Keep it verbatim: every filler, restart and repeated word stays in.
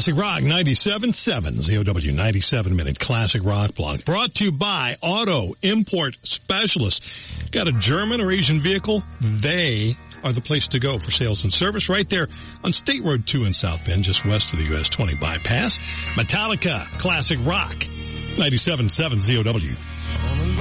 Classic Rock ninety-seven point seven, Z O W ninety-seven minute Classic Rock Block. Brought to you by Auto Import Specialists. Got a German or Asian vehicle? They are the place to go for sales and service right there on State Road two in South Bend, just west of the U S twenty bypass. Metallica, Classic Rock, ninety-seven point seven Z O W.